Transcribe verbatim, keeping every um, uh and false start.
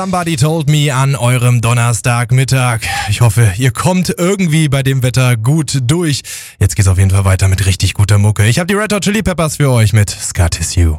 Somebody Told Me an eurem Donnerstagmittag. Ich hoffe, ihr kommt irgendwie bei dem Wetter gut durch. Jetzt geht's auf jeden Fall weiter mit richtig guter Mucke. Ich habe die Red Hot Chili Peppers für euch mit Scar Tissue.